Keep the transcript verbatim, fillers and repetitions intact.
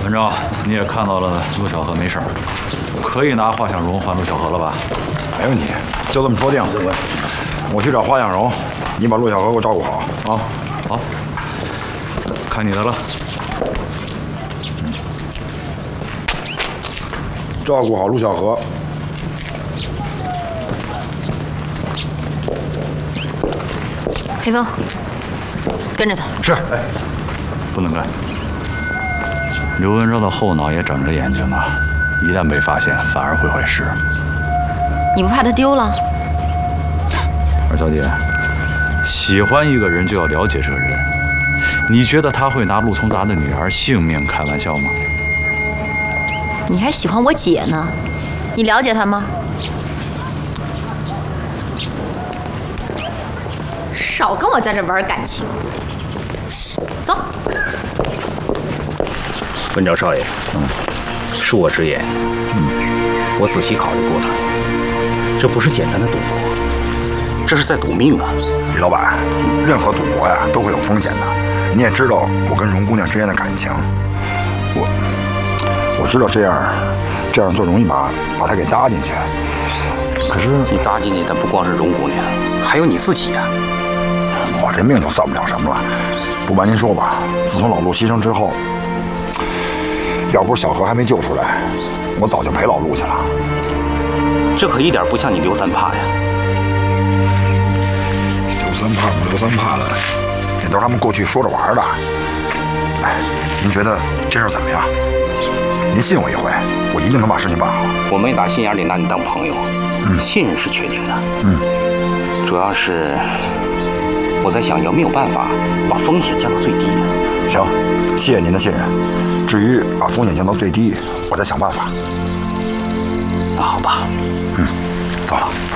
陈正，你也看到了陆小荷没事儿，可以拿华向荣换陆小荷了吧？ 没问题，就这么说定了。我去找华向荣，你把陆小荷给我照顾好啊。 好，看你的了。 照顾好陆小荷。 黑风，跟着他。 是。 哎，不能跟。刘文昭的后脑也长着眼睛呢，一旦被发现，反而会坏事。 你不怕他丢了？ 二小姐，喜欢一个人就要了解这个人。你觉得他会拿陆通达的女儿性命开玩笑吗？ 你还喜欢我姐呢？你了解她吗？少跟我在这玩感情。走。 文昭少爷，嗯，恕我直言，嗯，我仔细考虑过了，这不是简单的赌博，这是在赌命啊！ 李老板，任何赌博呀都会有风险的。你也知道我跟荣姑娘之间的感情，我我知道这样这样做容易把把她给搭进去。可是你搭进去的不光是荣姑娘，还有你自己呀、啊。 我这命就算不了什么了。不瞒您说吧，自从老陆牺牲之后，要不是小荷还没救出来，我早就陪老陆去了。 这可一点不像你刘三怕呀。 刘三怕不刘三怕的，这都是他们过去说着玩的。哎，您觉得这事怎么样？您信我一回，我一定能把事情办好。 我没打心眼里拿你当朋友， 嗯， 信任是确定的， 嗯， 主要是我在想有没有办法把风险降到最低呀。 行，谢谢您的信任。至于把风险降到最低，我再想办法。 那好吧， 嗯，走了。